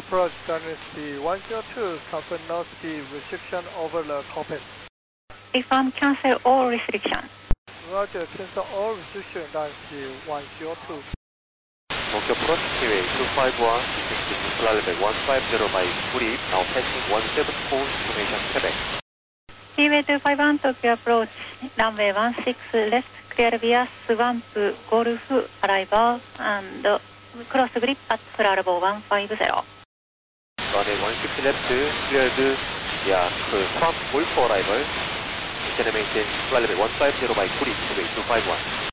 approach Dynasty 102, confirm no speed restriction over the cockpit. Confirm cancel all restrictions. Roger, cancel all restrictions Dynasty 102. Tokyo approach Kiwi 251, flight level 150 by brief, now passing 174 information Quebec. Kiwi 251 Tokyo approach, runway 16 left, clear via Swamp Golf arrival and cross grip at Bravo 150. Runway 160 left, cleared via Swamp Golf arrival. Descend maintain flight level 150 by brief, Kiwi 251.